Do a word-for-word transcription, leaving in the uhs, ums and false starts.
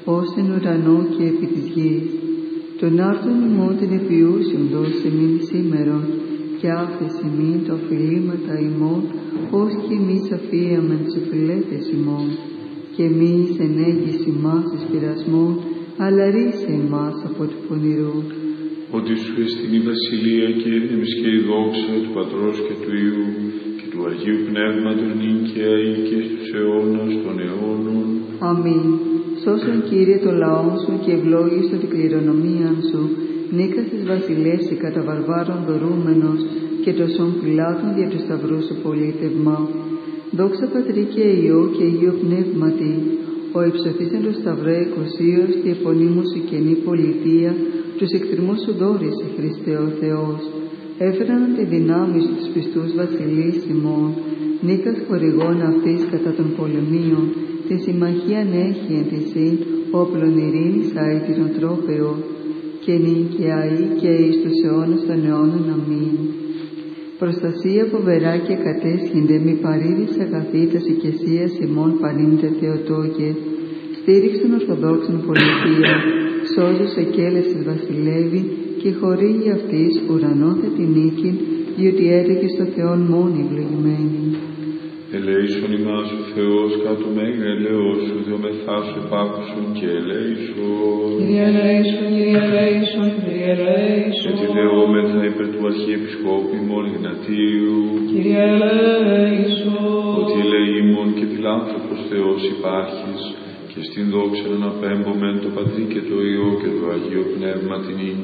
ως εν ουρανό και επί της γης. Τον άρτον ημών την επιούσιον δώσε μην σήμερον, και άφες ημίν τα οφειλήματα ημών, ως και εμείς αφίαμεν τους οφειλέτες ημών. Και εμείς ενέγεις ημάς εις πειρασμών, αλλά ρίσε ημάς από του πονηρού. Ότι σου εστιν η βασιλεία και η δύναμις και η δόξα του Πατρός και του Υιού και του Αγίου Πνεύματος νυν και αεί και στους αιώνας των αιώνων. Αμήν. Σώσον Κύριε το λαό σου και ευλόγησον την κληρονομίαν σου, νίκας της βασιλεύση κατά βαρβάρων δωρούμενος και τοσών πιλάτων δια του σταυρού σου πολίτευμα. Δόξα Πατρί και Υιό και Υιό Πνεύματι, ο υψωθήσεν το σταυρέ εκουσίως και επωνύμου σου καινή πολιτεία, τους εκτριμούς σου δόρισε Χριστέ ο Θεός. Έφεραν τη δυνάμει σου τους πιστούς βασιλείς ημών, νίκας χορηγών αυτής κατά των πολεμίων, τη συμμαχίαν έχει εν θυσίν, όπλων ειρήνης αίτηρον τρόπεο, και νυν και αεί και εις τους αιώνας των αιώνων. Αμήν. Προστασία φοβερά και κατέσχυνται, μη παρήδης αγαθήτας οικεσίας ημών πανίντε Θεοτόκε, στήριξ των Ορθοδόξων πολιτεία, σώζους εκέλεσης βασιλεύει και χορήγει αυτής ουρανόν θε την νίκην, διότι έτρεχε στο Θεόν μόνη ευλογημένη. Ελέησον ημάς ο Θεός κάτω μέγα ελεός σου, δεομεθά σου επάκουσον και ελέησον. Κύριε ελέησον, Κύριε ελέησον, Κύριε ελέησον. Έτσι δεόμεθα υπέρ του Αρχιεπισκόπου ημών Ιγνατίου. Κύριε ελέησον. Ότι ελεήμων και φιλάνθρωπος Θεός υπάρχεις, και στην δόξα να απέμπομεν το Πατρί και το Υιό και το Αγίο Πνεύμα την